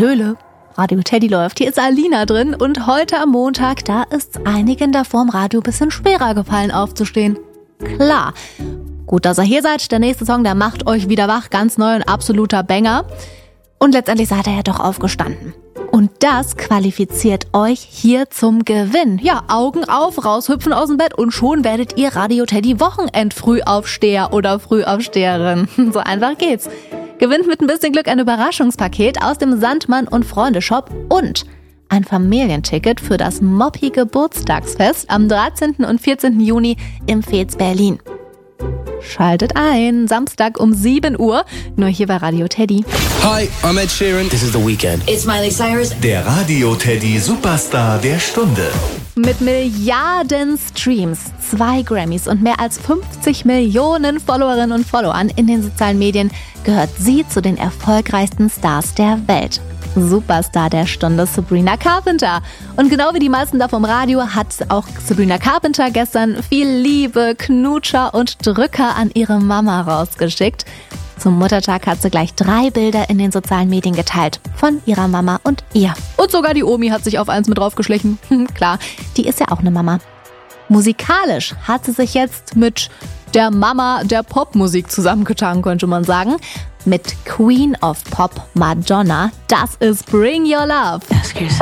Hallöle, Radio Teddy läuft. Hier ist Alina drin und heute am Montag, da ist einigen da vorm Radio ein bisschen schwerer gefallen aufzustehen. Klar. Gut, dass ihr hier seid. Der nächste Song, der macht euch wieder wach. Ganz neu und absoluter Banger. Und letztendlich seid ihr ja doch aufgestanden. Und das qualifiziert euch hier zum Gewinn. Ja, Augen auf, raushüpfen aus dem Bett und schon werdet ihr Radio Teddy Wochenend-Frühaufsteher oder Frühaufsteherin. So einfach geht's. Gewinnt mit ein bisschen Glück ein Überraschungspaket aus dem Sandmann und Freunde Shop und ein Familienticket für das Moppi Geburtstagsfest am 13. und 14. Juni im Fez Berlin. Schaltet ein, Samstag um 7 Uhr, nur hier bei Radio Teddy. Hi, I'm Ed Sheeran. This is The Weeknd. It's Miley Cyrus. Der Radio Teddy Superstar der Stunde. Mit Milliarden Streams, 2 Grammys und mehr als 50 Millionen Followerinnen und Followern in den sozialen Medien gehört sie zu den erfolgreichsten Stars der Welt. Superstar der Stunde, Sabrina Carpenter. Und genau wie die meisten da vom Radio hat auch Sabrina Carpenter gestern viel Liebe, Knutscher und Drücker an ihre Mama rausgeschickt. Zum Muttertag hat sie gleich 3 Bilder in den sozialen Medien geteilt. Von ihrer Mama und ihr. Und sogar die Omi hat sich auf eins mit draufgeschlichen. Klar, die ist ja auch eine Mama. Musikalisch hat sie sich jetzt mit der Mama der Popmusik zusammengetan, könnte man sagen. Mit Queen of Pop Madonna. Das ist Bring Your Love. Ask yourself.